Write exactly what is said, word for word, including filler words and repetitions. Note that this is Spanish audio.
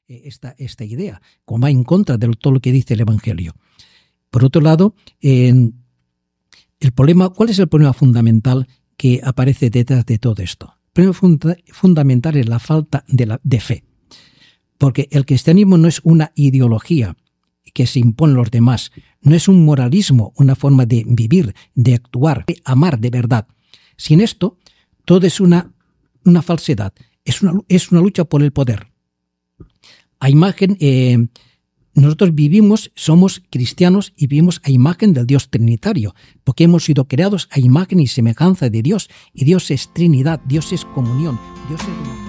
eh, esta, esta idea, como va en contra de todo lo que dice el Evangelio. Por otro lado, eh, el problema, ¿cuál es el problema fundamental que aparece detrás de todo esto? El problema funda, fundamental es la falta de, la, de fe. Porque el cristianismo no es una ideología que se impone a los demás, no es un moralismo, una forma de vivir, de actuar, de amar de verdad. Sin esto, todo es una, una falsedad, es una, es una lucha por el poder. A imagen, eh, nosotros vivimos, somos cristianos y vivimos a imagen del Dios trinitario, porque hemos sido creados a imagen y semejanza de Dios, y Dios es Trinidad, Dios es comunión, Dios es...